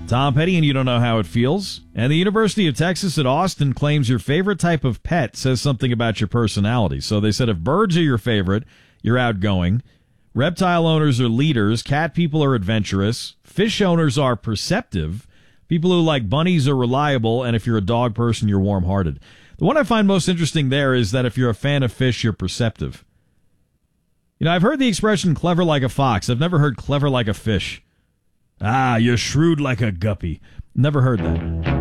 Tom Petty and You Don't Know How It Feels. And the University of Texas at Austin claims your favorite type of pet says something about your personality. So they said if birds are your favorite, you're outgoing. Reptile owners are leaders. Cat people are adventurous. Fish owners are perceptive. People who like bunnies are reliable. And if you're a dog person, you're warm-hearted. The one I find most interesting there is that if you're a fan of fish, you're perceptive. You know, I've heard the expression clever like a fox. I've never heard clever like a fish. Ah, you're shrewd like a guppy. Never heard that.